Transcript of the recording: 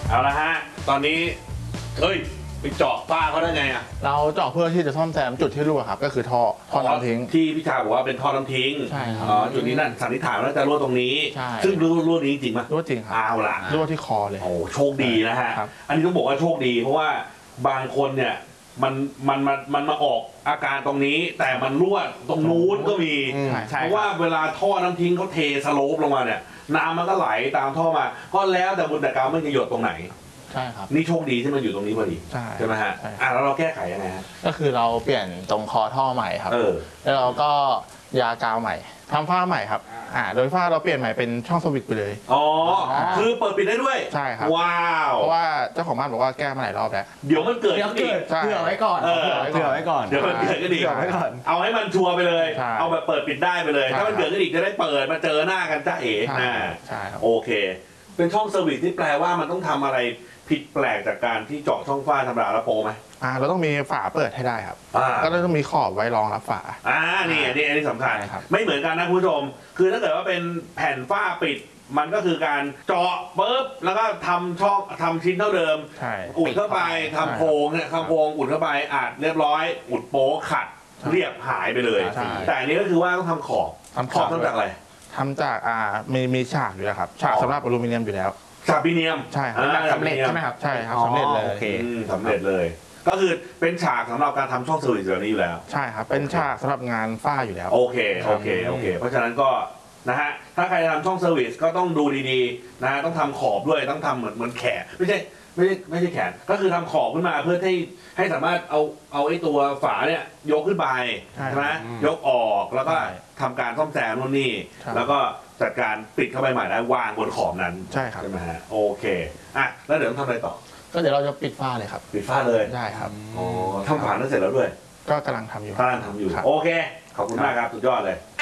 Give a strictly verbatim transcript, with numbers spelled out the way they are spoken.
เอาละฮะตอนนี้เฮ้ยไปเจาะฝ้าเขาได้ไงอ่ะเราเจาะเพื่อที่จะซ่อมแซมจุดที่รั่วครับก็คือท่อท่อน้ำทิ้งที่พี่ชาบอกว่าเป็นท่อน้ำทิ้งใช่ครับอ๋อจุดนี้นั่นสันนิษฐานว่าจะรั่วตรงนี้ซึ่งรั่วรั่วนี้จริงไหมรั่วจริงครับเอาล่ะรั่วที่คอเลยโอ้โชคดีนะฮะอันนี้ต้องบอกว่าโชคดีเพราะว่าบางคนเนี่ยมันมันมันมันมาออกอาการตรงนี้แต่มันรั่วตรงนู้นก็มีเพราะว่าเวลาท่อน้ำทิ้งเขาเทสโลปลงมาเนี่ยน้ำมันก็ไหลตามท่อมาก็แล้วแต่บุญแต่กรรมมันจะหยดตรงไหนใช่ครับนี่โชคดีที่มันอยู่ตรงนี้พอดีใช่ไหมฮะอ่ะแล้วเราแก้ไขยังไงฮะก็คือเราเปลี่ยนตรงคอท่อใหม่ครับแล้วเราก็ยากาวใหม่ทำฝ้าใหม่ครับอ่าโดยฝ้าเราเปลี่ยนใหม่เป็นช่องสวิตช์ไปเลยอ๋อคือเปิดปิดได้ด้วยใช่ครับว้าวเพราะว่าเจ้าของบ้านบอกว่าแก้มาหลายรอบแล้วเดี๋ยวมันเกิดเดี๋ยวเกิดเผื่อไว้ก่อนเผื่อไว้ก่อนเดี๋ยวมันเกิดก็ดีเอาให้มันชัวร์ไปเลยเอาแบบเปิดปิดได้ไปเลยถ้ามันเกิดก็ดีจะได้เปิดมาเจอหน้ากันจ้าเอ๋นะใช่ครับโอเคเป็นช่องเซอร์วิสที่แปลว่ามันต้องทำอะไรผิดแปลกจากการที่เจาะช่องฝ้าธรรมดาแล้วโปไหมอ่าเราต้องมีฝาเปิดให้ได้ครับก็ต้องมีขอบไว้รองรับฝาอ่านี่นี่อันนี้สำคัญไม่เหมือนกันนะคุณผู้ชมคือถ้าเกิดว่าเป็นแผ่นฝ้าปิดมันก็คือการเจาะปุ๊บแล้วก็ทำช่องทำชิ้นเท่าเดิมอุดเข้าไปทำโพรงเนี่ยทำโพรงอุดเข้าไปอัดเรียบร้อยอุดโป๊ขัดเรียบหายไปเลยแต่อันนี้ก็คือว่าต้องทำขอบขอบทำจากอะไรทำจากอ่ามีมีฉากอยู่แล้วครับฉากสำหรับอลูมิเนียมอยู่แล้วฉากพิเนียมใช่ครับสำเร็จใช่ไหมครับใช่ครับสำเร็จเลยโอเคสำเร็จเลยก็คือเป็นฉากสำหรับการทำช่องเซอร์วิสแบบนี้อยู่แล้วใช่ครับเป็นฉากสำหรับงานฝ้าอยู่แล้วโอเคโอเคโอเคเพราะฉะนั้นก็นะฮะถ้าใครทำช่องเซอร์วิสก็ต้องดูดีๆนะต้องทำขอบด้วยต้องทำเหมือนเหมือนแขนไม่ใช่ไม่ใช่ไม่ใช่แขนก็คือทำขอบขึ้นมาเพื่อให้ให้สามารถเอาเอาไอ้ตัวฝาเนี่ยยกขึ้นไปใช่ไหมยกออกแล้วก็ทำการซ่อมแซมนู่นนี่แล้วก็จัดการปิดเข้าไปใหม่แล้ววางบนขอบนั้นใช่ครับใช่ไหมฮะโอเคอ่ะแล้วเดี๋ยวต้องทำอะไรต่อก็เดี๋ยวเราจะปิดฝ้าเลยครับปิดฝ้าเลยได้ครับอ๋อทำฝานั้นเสร็จแล้วด้วยก็กำลังทำอยู่กำลังทำอยู่โอเคขอบคุณมากครับสุดยอดเลย